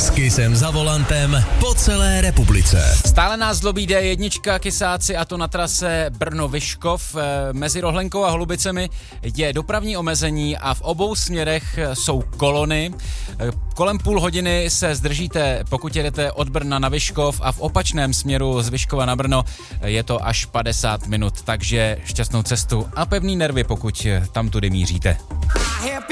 S Kissem za volantem po celé republice. Stále nás zlobí D1 kysáci, a to na trase Brno-Vyškov. Mezi Rohlenkou a Holubicemi je dopravní omezení a v obou směrech jsou kolony. Kolem půl hodiny se zdržíte, pokud jedete od Brna na Vyškov, a v opačném směru z Vyškova na Brno je to až 50 minut, takže šťastnou cestu a pevný nervy, pokud tam tudy míříte.